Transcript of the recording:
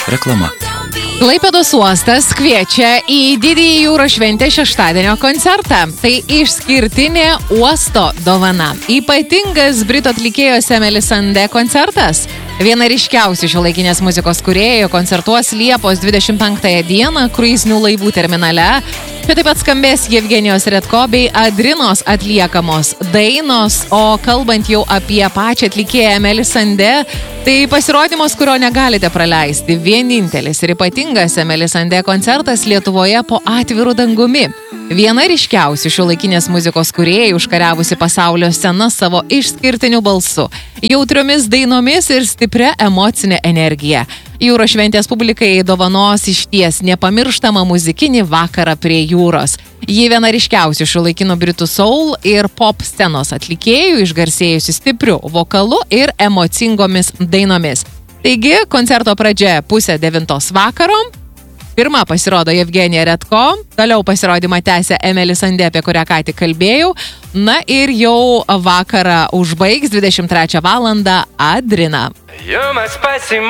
Reklama. Klaipėdos uostas kviečia į didįjį jūros šventę šeštadienio koncertą. Tai išskirtinė uosto dovana. Ypatingas britų atlikėjos Emeli Sandé koncertas. Viena ryškiausių šiuolaikinės muzikos kūrėjų koncertuos Liepos 25 dieną kruizinių laivų terminale. Čia taip pat skambės Jevgenijos Redko bei Adrinos atliekamos dainos, o kalbant jau apie pačią atlikėją Emeli Sandé, tai pasirodymas, kurio negalite praleisti. Vienintelis ir ypatingas Emeli Sandé koncertas Lietuvoje po atviru dangumi. Viena ryškiausių šiuolaikinės muzikos kūrėjų užkariavusi pasaulio sceną savo išskirtiniu balsu, jautriomis dainomis ir stipria emocinė energija. Jūros šventės publikai dovanos išties nepamirštamą muzikinį vakarą prie jūros. Ji viena ryškiausių šiuolaikinių britų soul ir pop scenos atlikėjų, išgarsėjusi stipriu vokalu ir emocingomis dainomis. Taigi, koncerto pradžia 8:30 vakaro. Pirma pasirodo Jevgenija Redko, toliau pasirodymą tęsia Emeli Sandé, apie kurią ką tik kalbėjau. Na ir jau vakarą užbaigs 23 valandą Adrina.